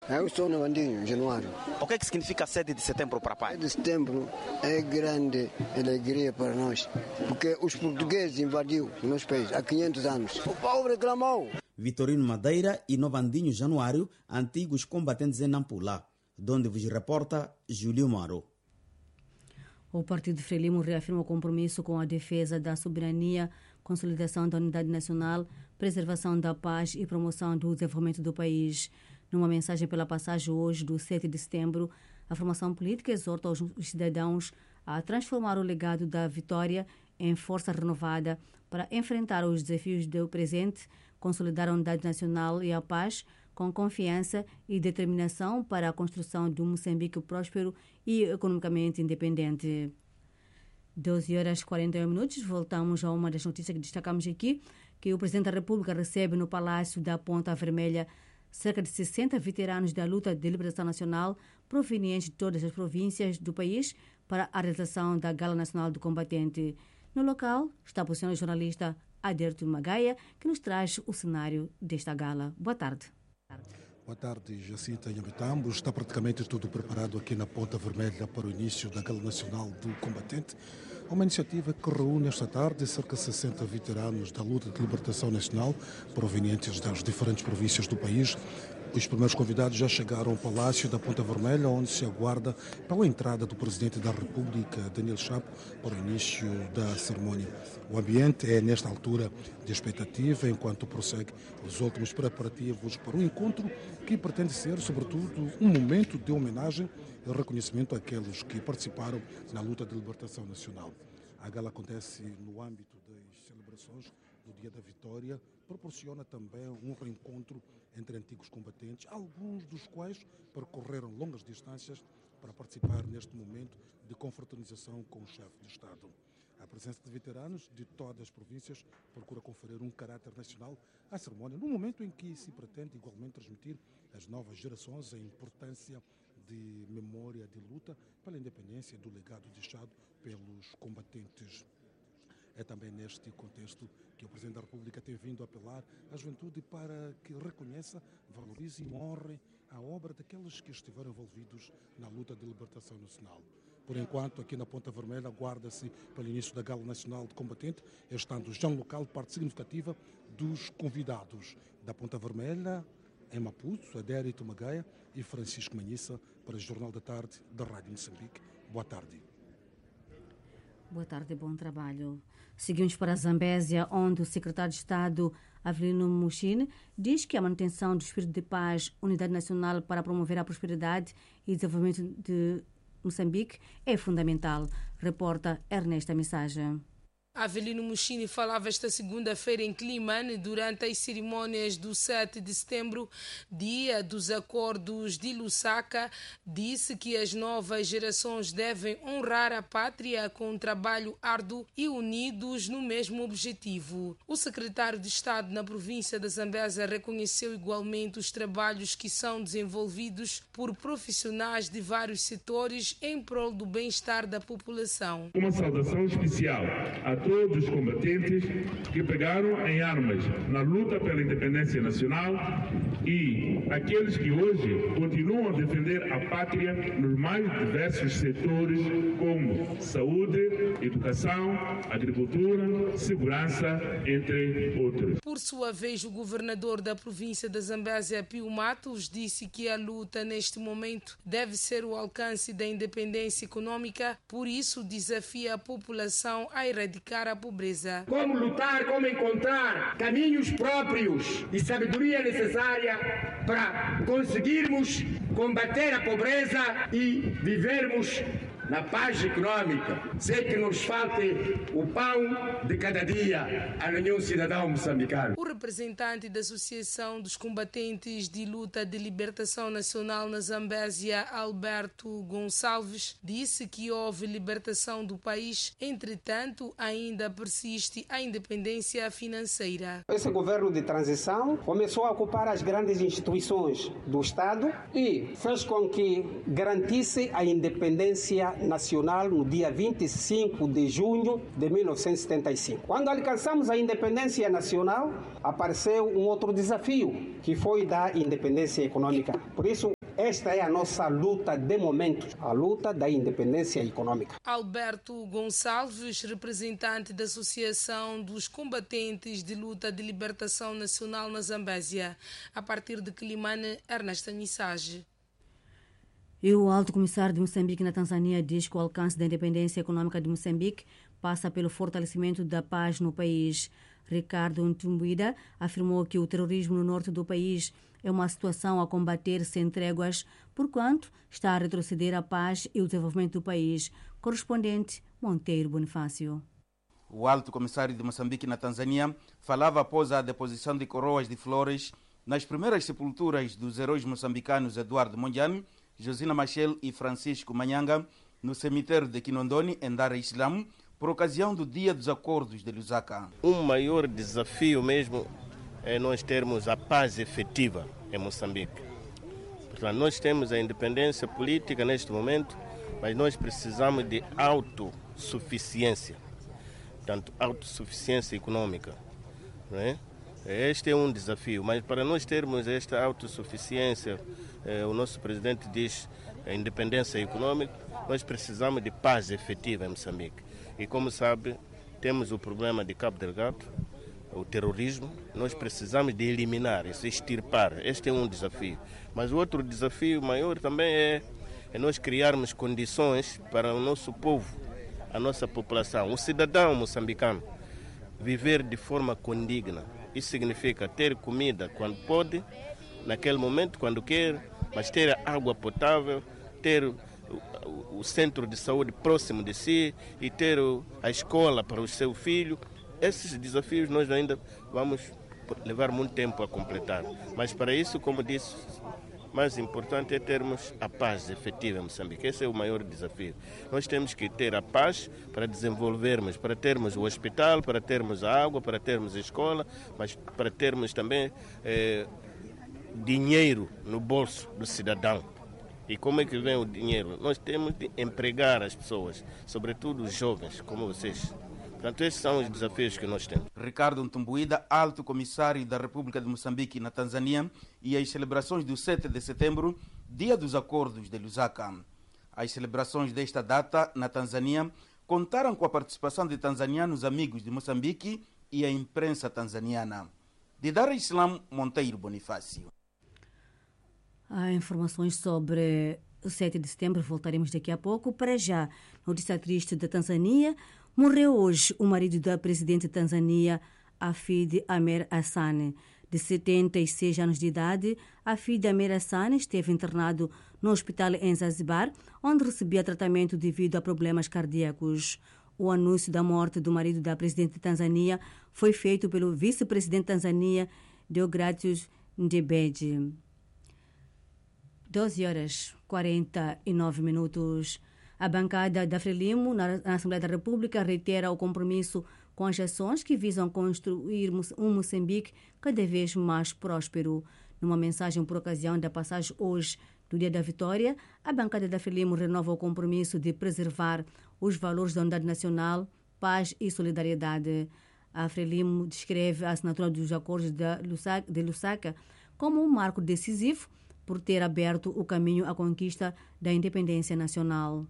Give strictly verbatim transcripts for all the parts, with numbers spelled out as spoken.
Eu estou no Vandinho, em Januário. O que é que significa sete de setembro para a paz? sete de setembro é grande alegria para nós, porque os portugueses invadiram o nosso país há quinhentos anos. O povo reclamou. Vitorino Madeira e Novandinho Januário, antigos combatentes em Nampula, donde vos reporta Júlio Maro. O Partido Frelimo reafirma o compromisso com a defesa da soberania, consolidação da unidade nacional, preservação da paz e promoção do desenvolvimento do país. Numa mensagem pela passagem hoje do sete de setembro, a formação política exorta os cidadãos a transformar o legado da vitória em força renovada para enfrentar os desafios do presente, consolidar a unidade nacional e a paz com confiança e determinação para a construção de um Moçambique próspero e economicamente independente. doze horas e quarenta e um minutos, voltamos a uma das notícias que destacamos aqui, que o Presidente da República recebe no Palácio da Ponta Vermelha cerca de sessenta veteranos da luta de libertação nacional provenientes de todas as províncias do país para a realização da Gala Nacional do Combatente. No local está posicionado o jornalista Aderto Magaia, que nos traz o cenário desta gala. Boa tarde. Boa tarde, Jacinta Nhamitambo. Está praticamente tudo preparado aqui na Ponta Vermelha para o início da Gala Nacional do Combatente, uma iniciativa que reúne esta tarde cerca de sessenta veteranos da luta de libertação nacional provenientes das diferentes províncias do país. Os primeiros convidados já chegaram ao Palácio da Ponta Vermelha, onde se aguarda pela entrada do Presidente da República, Daniel Chapo, para o início da cerimónia. O ambiente é, nesta altura, de expectativa, enquanto prossegue os últimos preparativos para o encontro, que pretende ser, sobretudo, um momento de homenagem e reconhecimento àqueles que participaram na luta de libertação nacional. A gala acontece no âmbito das celebrações do Dia da Vitória, proporciona também um reencontro entre antigos combatentes, alguns dos quais percorreram longas distâncias para participar neste momento de confraternização com o chefe de Estado. A presença de veteranos de todas as províncias procura conferir um caráter nacional à cerimónia, no momento em que se pretende igualmente transmitir às novas gerações a importância de memória de luta pela independência do legado deixado pelos combatentes. É também neste contexto que o Presidente da República tem vindo a apelar à juventude para que reconheça, valorize e honre a obra daqueles que estiveram envolvidos na luta de libertação nacional. Por enquanto, aqui na Ponta Vermelha, aguarda-se pelo início da Gala Nacional de Combatente, estando já no local parte significativa dos convidados da Ponta Vermelha, em Maputo, Adérito Magaia e Francisco Manhissa, para o Jornal da Tarde da Rádio Moçambique. Boa tarde. Boa tarde e bom trabalho. Seguimos para a Zambésia, onde o secretário de Estado, Avelino Mushine, diz que a manutenção do espírito de paz, unidade nacional para promover a prosperidade e desenvolvimento de Moçambique é fundamental. Reporta Ernesta Mensagem. Avelino Mushine falava esta segunda-feira em Climane durante as cerimônias do sete de setembro, dia dos acordos de Lusaka. Disse que as novas gerações devem honrar a pátria com um trabalho árduo e unidos no mesmo objetivo. O secretário de Estado na província da Zambésia reconheceu igualmente os trabalhos que são desenvolvidos por profissionais de vários setores em prol do bem-estar da população. Uma saudação especial a todos os combatentes que pegaram em armas na luta pela independência nacional e aqueles que hoje continuam a defender a pátria nos mais diversos setores como saúde, educação, agricultura, segurança, entre outros. Por sua vez, o governador da província da Zambésia, Pio Matos, disse que a luta neste momento deve ser o alcance da independência econômica, por isso desafia a população a erradicar a pobreza. Como lutar, como encontrar caminhos próprios e sabedoria necessária para conseguirmos combater a pobreza e vivermos na paz econômica, sem que nos falte o pão de cada dia a nenhum cidadão moçambicano. O representante da Associação dos Combatentes de Luta de Libertação Nacional na Zambésia, Alberto Gonçalves, disse que houve libertação do país, entretanto ainda persiste a independência financeira. Esse governo de transição começou a ocupar as grandes instituições do Estado e fez com que garantisse a independência nacional no dia vinte e cinco de junho de mil novecentos e setenta e cinco. Quando alcançamos a independência nacional, apareceu um outro desafio, que foi da independência econômica. Por isso, esta é a nossa luta de momento, a luta da independência econômica. Alberto Gonçalves, representante da Associação dos Combatentes de Luta de Libertação Nacional na Zambésia, a partir de Quilimane, Ernesto Missage. E o alto comissário de Moçambique na Tanzânia diz que o alcance da independência econômica de Moçambique passa pelo fortalecimento da paz no país. Ricardo Ntumbuida afirmou que o terrorismo no norte do país é uma situação a combater sem tréguas, porquanto está a retroceder a paz e o desenvolvimento do país. Correspondente Monteiro Bonifácio. O alto comissário de Moçambique na Tanzânia falava após a deposição de coroas de flores nas primeiras sepulturas dos heróis moçambicanos Eduardo Mondlane, Josina Machel e Francisco Manhanga, no cemitério de Kinondoni, em Dar es Salaam, por ocasião do Dia dos Acordos de Lusaka. O maior desafio mesmo é nós termos a paz efetiva em Moçambique. Portanto, nós temos a independência política neste momento, mas nós precisamos de autossuficiência, portanto, autossuficiência econômica, não é? Este é um desafio, mas para nós termos esta autossuficiência, eh, o nosso presidente diz a independência econômica, nós precisamos de paz efetiva em Moçambique. E como sabe, temos o problema de Cabo Delgado, o terrorismo, nós precisamos de eliminar, isso, extirpar. Este é um desafio. Mas o outro desafio maior também é, é nós criarmos condições para o nosso povo, a nossa população, o cidadão moçambicano, viver de forma condigna. Isso significa ter comida quando pode, naquele momento, quando quer, mas ter água potável, ter o, o, o centro de saúde próximo de si e ter o, a escola para o seu filho. Esses desafios nós ainda vamos levar muito tempo a completar. Mas para isso, como disse, mais importante é termos a paz efetiva em Moçambique. Esse é o maior desafio. Nós temos que ter a paz para desenvolvermos, para termos o hospital, para termos a água, para termos a escola, mas para termos também eh, dinheiro no bolso do cidadão. E como é que vem o dinheiro? Nós temos de empregar as pessoas, sobretudo os jovens, como vocês. Portanto, esses são os desafios que nós temos. Ricardo Ntumbuida, alto comissário da República de Moçambique na Tanzânia, e as celebrações do sete de setembro, Dia dos Acordos de Lusaka. As celebrações desta data na Tanzânia contaram com a participação de tanzanianos amigos de Moçambique e a imprensa tanzaniana. De Dar es Salaam, Monteiro Bonifácio. Há informações sobre o sete de setembro, voltaremos daqui a pouco. Para já, notícia triste da Tanzânia. Morreu hoje o marido da presidente da Tanzânia, Hafidh Amer Hassan. De setenta e seis anos de idade, Hafidh Amer Hassan esteve internado no hospital em Zanzibar, onde recebia tratamento devido a problemas cardíacos. O anúncio da morte do marido da presidente da Tanzânia foi feito pelo vice-presidente da Tanzânia, Deogratius Ndebede. doze horas e quarenta e nove minutos. A bancada da Frelimo, na Assembleia da República, reitera o compromisso com as ações que visam construir um Moçambique cada vez mais próspero. Numa mensagem por ocasião da passagem hoje do Dia da Vitória, a bancada da Frelimo renova o compromisso de preservar os valores da unidade nacional, paz e solidariedade. A Frelimo descreve a assinatura dos acordos de Lusaka como um marco decisivo por ter aberto o caminho à conquista da independência nacional.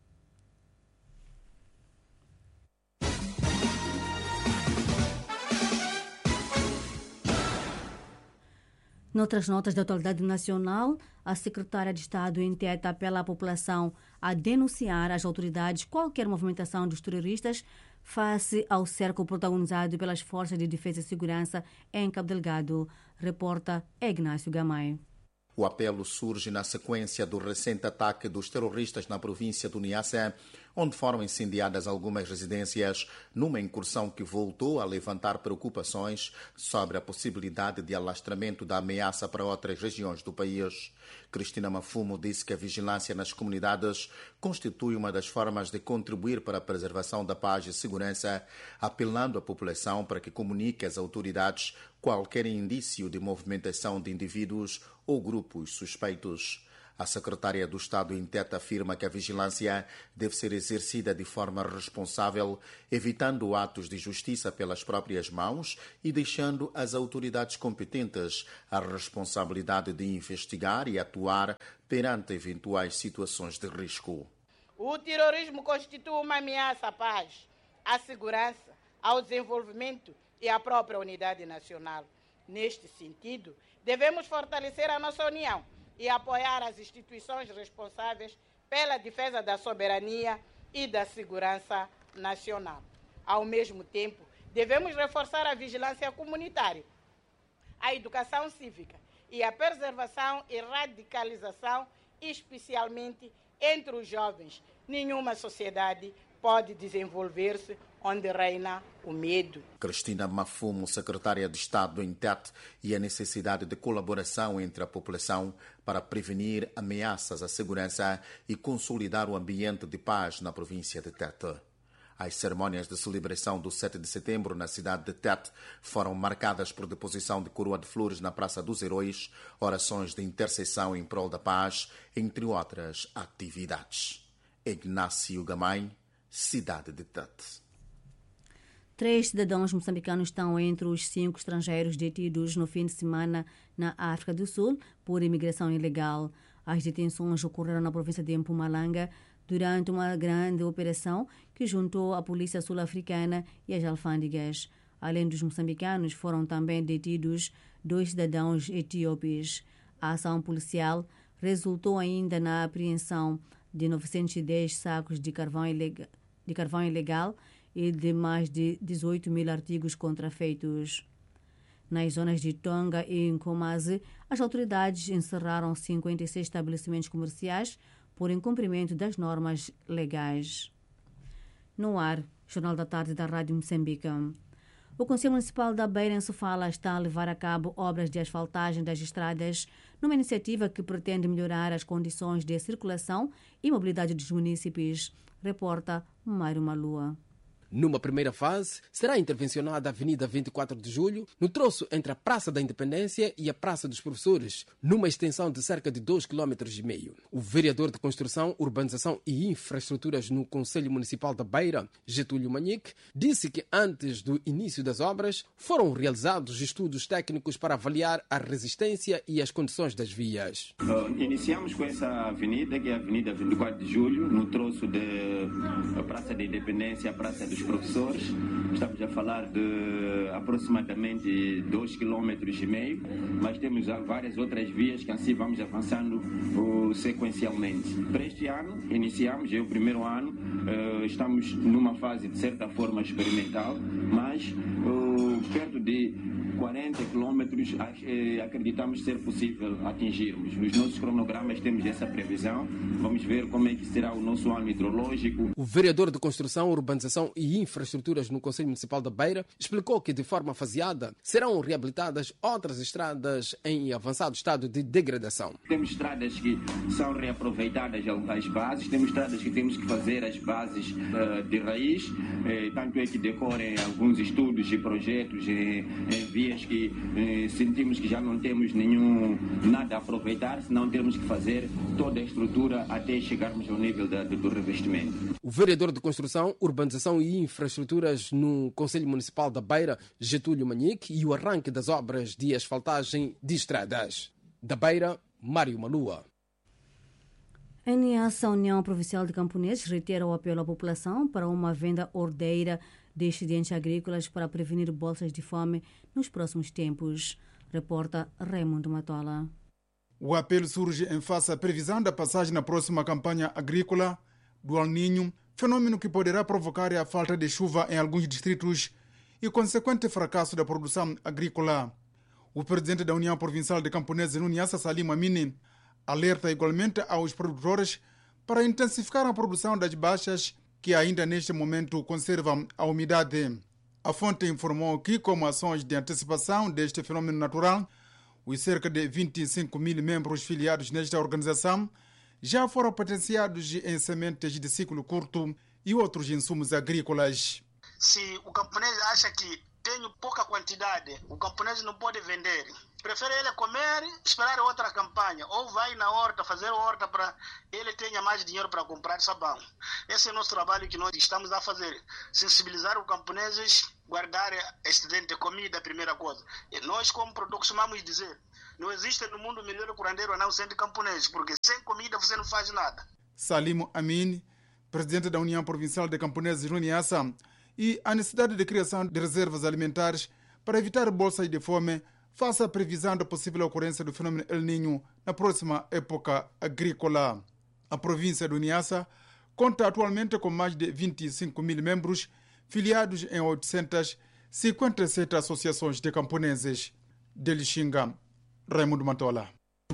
Noutras notas da atualidade nacional, a secretária de Estado Inteta apela à população a denunciar às autoridades qualquer movimentação dos terroristas face ao cerco protagonizado pelas Forças de Defesa e Segurança em Cabo Delgado, reporta Ignácio Gamay. O apelo surge na sequência do recente ataque dos terroristas na província do Niassa, onde foram incendiadas algumas residências, numa incursão que voltou a levantar preocupações sobre a possibilidade de alastramento da ameaça para outras regiões do país. Cristina Mafumo disse que a vigilância nas comunidades constitui uma das formas de contribuir para a preservação da paz e segurança, apelando à população para que comunique às autoridades qualquer indício de movimentação de indivíduos ou grupos suspeitos. A secretária do Estado em Tete afirma que a vigilância deve ser exercida de forma responsável, evitando atos de justiça pelas próprias mãos e deixando às autoridades competentes a responsabilidade de investigar e atuar perante eventuais situações de risco. O terrorismo constitui uma ameaça à paz, à segurança, ao desenvolvimento e à própria unidade nacional. Neste sentido, devemos fortalecer a nossa união e apoiar as instituições responsáveis pela defesa da soberania e da segurança nacional. Ao mesmo tempo, devemos reforçar a vigilância comunitária, a educação cívica e a preservação e radicalização, especialmente entre os jovens. Nenhuma sociedade pode desenvolver-se onde reina o medo. Cristina Mafumo, secretária de Estado em Tete, e a necessidade de colaboração entre a população para prevenir ameaças à segurança e consolidar o ambiente de paz na província de Tete. As cerimônias de celebração do sete de setembro na cidade de Tete foram marcadas por deposição de coroa de flores na Praça dos Heróis, orações de intercessão em prol da paz, entre outras atividades. Ignácio Gamay, cidade de Tete. Três cidadãos moçambicanos estão entre os cinco estrangeiros detidos no fim de semana na África do Sul por imigração ilegal. As detenções ocorreram na província de Mpumalanga durante uma grande operação que juntou a polícia sul-africana e as alfândegas. Além dos moçambicanos, foram também detidos dois cidadãos etíopes. A ação policial resultou ainda na apreensão de novecentos e dez sacos de carvão ilegal, de carvão ilegal e de mais de dezoito mil artigos contrafeitos. Nas zonas de Tonga e Nkomazi, as autoridades encerraram cinquenta e seis estabelecimentos comerciais por incumprimento das normas legais. No ar, Jornal da Tarde da Rádio Moçambique. O Conselho Municipal da Beira, em Sofala, está a levar a cabo obras de asfaltagem das estradas numa iniciativa que pretende melhorar as condições de circulação e mobilidade dos munícipes. Reporta Mário Malua. Numa primeira fase, será intervencionada a Avenida vinte e quatro de Julho, no troço entre a Praça da Independência e a Praça dos Professores, numa extensão de cerca de dois vírgula cinco quilômetros. O vereador de Construção, Urbanização e Infraestruturas no Conselho Municipal da Beira, Getúlio Manique, disse que antes do início das obras foram realizados estudos técnicos para avaliar a resistência e as condições das vias. Uh, iniciamos com essa avenida, que é a Avenida vinte e quatro de Julho, no troço da Praça da Independência, a Praça dos Professores. Estamos a falar de aproximadamente dois vírgula cinco quilômetros, mas temos várias outras vias que assim vamos avançando uh, sequencialmente. Para este ano, iniciamos, é o primeiro ano, uh, estamos numa fase de certa forma experimental, mas uh, perto de quarenta quilômetros acreditamos ser possível atingirmos. Nos nossos cronogramas temos essa previsão. Vamos ver como é que será o nosso ano hidrológico. O vereador de Construção, Urbanização e Infraestruturas no Conselho Municipal da Beira explicou que de forma faseada serão reabilitadas outras estradas em avançado estado de degradação. Temos estradas que são reaproveitadas as bases, temos estradas que temos que fazer as bases uh, de raiz, eh, tanto é que decorrem alguns estudos e projetos em, em via que eh, sentimos que já não temos nenhum nada a aproveitar, senão temos que fazer toda a estrutura até chegarmos ao nível da, do revestimento. O vereador de Construção, Urbanização e Infraestruturas no Conselho Municipal da Beira, Getúlio Manique, e o arranque das obras de asfaltagem de estradas. Da Beira, Mário Malua. A Niassa, União Provincial de Camponeses, reitera o apelo à população para uma venda ordeira de excedentes agrícolas para prevenir bolsas de fome nos próximos tempos. Reporta Raimundo Matola. O apelo surge em face à previsão da passagem na próxima campanha agrícola do El Niño, fenômeno que poderá provocar a falta de chuva em alguns distritos e o consequente fracasso da produção agrícola. O presidente da União Provincial de Camponeses, Niassa, Salim Amini, alerta igualmente aos produtores para intensificar a produção das baixas que ainda neste momento conservam a umidade. A fonte informou que, como ações de antecipação deste fenômeno natural, os cerca de vinte e cinco mil membros filiados nesta organização já foram potenciados em sementes de ciclo curto e outros insumos agrícolas. Se o camponês acha que tem pouca quantidade, o camponês não pode vender. prefere ele comer e esperar outra campanha. Ou vai na horta, fazer horta para ele tenha mais dinheiro para comprar sabão. Esse é o nosso trabalho que nós estamos a fazer. Sensibilizar os camponeses, guardar excedente de comida, a primeira coisa. E nós, como produto, costumamos dizer, não existe no mundo melhor curandeiro a não ser de camponeses, porque sem comida você não faz nada. Salimo Amin, presidente da União Provincial de Camponeses no Niassa, e a necessidade de criação de reservas alimentares para evitar bolsas de fome face à previsão da possível ocorrência do fenômeno El Niño na próxima época agrícola. A província do Niassa conta atualmente com mais de vinte e cinco mil membros, filiados em oitocentas e cinquenta e sete associações de camponeses. De Lixinga, Raimundo Matola.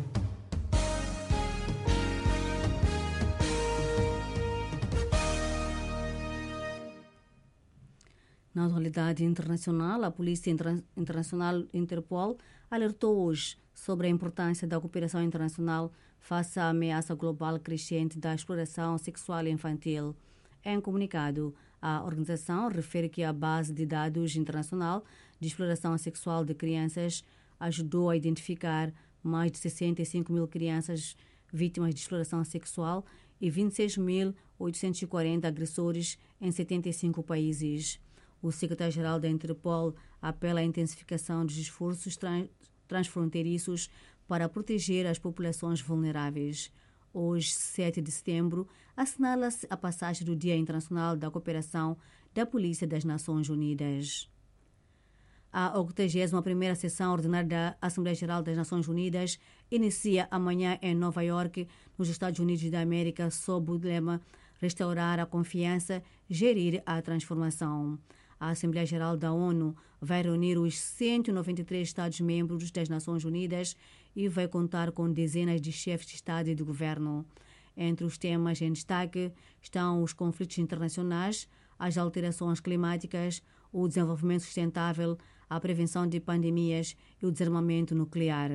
Na atualidade internacional, a Polícia Inter- Internacional Interpol alertou hoje sobre a importância da cooperação internacional face à ameaça global crescente da exploração sexual infantil. Em comunicado, a organização refere que a base de dados internacional de exploração sexual de crianças ajudou a identificar mais de sessenta e cinco mil crianças vítimas de exploração sexual e vinte e seis mil oitocentos e quarenta agressores em setenta e cinco países. O secretário-geral da Interpol apela à intensificação dos esforços trans- transfronteiriços para proteger as populações vulneráveis. Hoje, sete de setembro, assinala-se a passagem do Dia Internacional da Cooperação da Polícia das Nações Unidas. A oitagésima primeira sessão ordinária da Assembleia Geral das Nações Unidas inicia amanhã em Nova York, nos Estados Unidos da América, sob o lema Restaurar a Confiança, Gerir a Transformação. A Assembleia Geral da ONU vai reunir os cento e noventa e três Estados-membros das Nações Unidas e vai contar com dezenas de chefes de Estado e de Governo. Entre os temas em destaque estão os conflitos internacionais, as alterações climáticas, o desenvolvimento sustentável, a prevenção de pandemias e o desarmamento nuclear.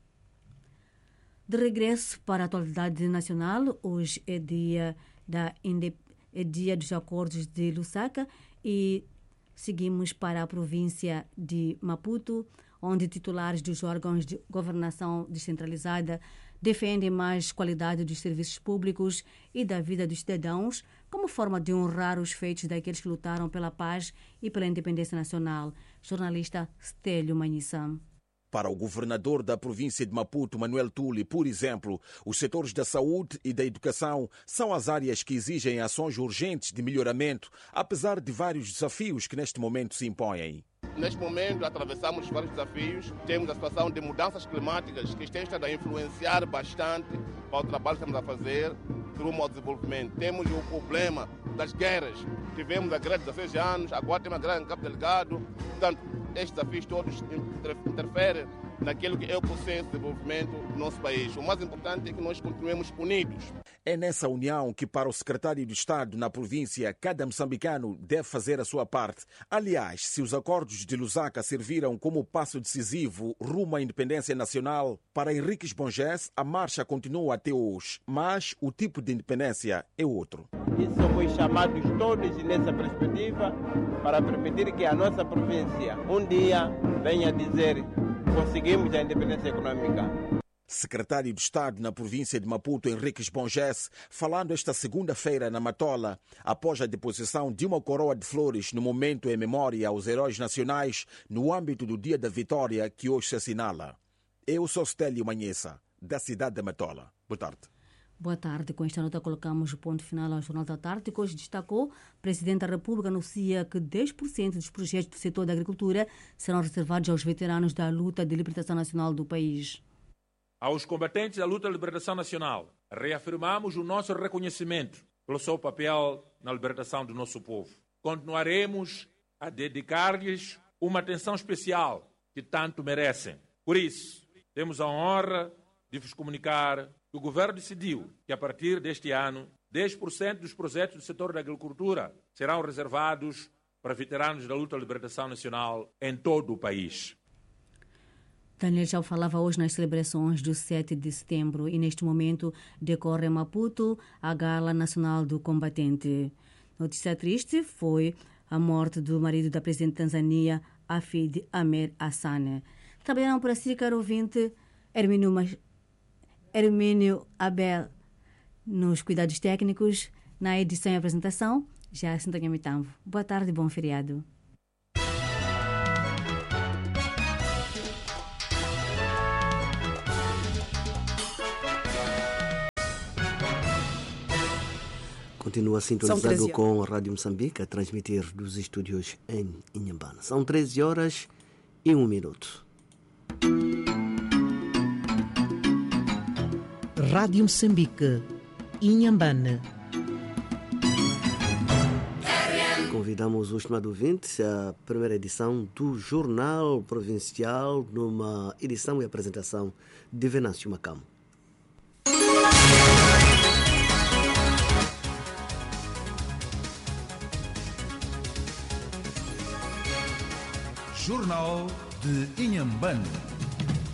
De regresso para a atualidade nacional, hoje é dia, da Inde- é dia dos Acordos de Lusaka e seguimos para a província de Maputo, onde titulares dos órgãos de governação descentralizada defendem mais qualidade dos serviços públicos e da vida dos cidadãos como forma de honrar os feitos daqueles que lutaram pela paz e pela independência nacional. Jornalista Stélio Manhissa. Para o governador da província de Maputo, Manuel Tuli, por exemplo, os setores da saúde e da educação são as áreas que exigem ações urgentes de melhoramento, apesar de vários desafios que neste momento se impõem. Neste momento, atravessamos vários desafios. Temos a situação de mudanças climáticas que estão a influenciar bastante para o trabalho que estamos a fazer rumo ao desenvolvimento. Temos o problema das guerras. Tivemos a guerra de dezesseis anos, agora temos a guerra em Cabo Delgado. Portanto, estes desafios todos interferem naquilo que é o processo de desenvolvimento do nosso país. O mais importante é que nós continuemos unidos. É nessa união que, para o secretário de Estado na província, cada moçambicano deve fazer a sua parte. Aliás, se os acordos de Lusaka serviram como passo decisivo rumo à independência nacional, para Henriques Bongés, a marcha continua até hoje. Mas o tipo de independência é outro. E somos chamados todos nessa perspectiva para permitir que a nossa província um dia venha dizer: conseguimos a independência econômica. Secretário de Estado na província de Maputo, Henriques Bongés, falando esta segunda-feira na Matola, após a deposição de uma coroa de flores no momento em memória aos heróis nacionais no âmbito do Dia da Vitória que hoje se assinala. Eu sou Stélio Manhessa, da cidade de Matola. Boa tarde. Boa tarde. Com esta nota colocamos o ponto final ao Jornal da Tarde, que hoje destacou: o Presidente da República anuncia que dez por cento dos projetos do setor da agricultura serão reservados aos veteranos da luta de libertação nacional do país. Aos combatentes da luta de libertação nacional, reafirmamos o nosso reconhecimento pelo seu papel na libertação do nosso povo. Continuaremos a dedicar-lhes uma atenção especial que tanto merecem. Por isso, temos a honra de vos comunicar que o Governo decidiu que, a partir deste ano, dez por cento dos projetos do setor da agricultura serão reservados para veteranos da luta de libertação nacional em todo o país. Daniel já falava hoje nas celebrações do sete de setembro e, neste momento, decorre em Maputo a Gala Nacional do Combatente. Notícia triste foi a morte do marido da presidente da Tanzânia, Hafid Amer Hassan. Trabalharam para si, caro ouvinte, Hermínio, Mas... Hermínio Abel nos cuidados técnicos, na edição e apresentação, já Sintonha Mitambo. Boa tarde e bom feriado. Continua sintonizado com a Rádio Moçambique a transmitir dos estúdios em Inhambane. São treze horas e um minuto. Rádio Moçambique, Inhambane. Convidamos o estimado ouvinte à primeira edição do Jornal Provincial, numa edição e apresentação de Venâncio Macamo. Jornal de Inhambane.